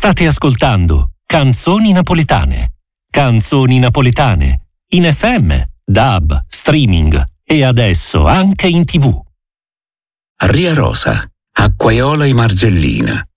State ascoltando Canzoni Napoletane. Canzoni Napoletane. In FM, DAB, streaming e adesso anche in TV. Ria Rosa, acquaiola e margellina.